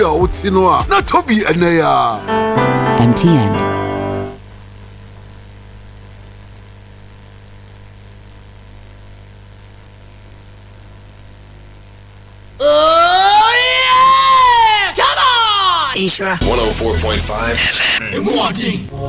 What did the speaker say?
Otinoa, not Toby and MTN. Oh yeah! Come on! Ishra 104.5 FM.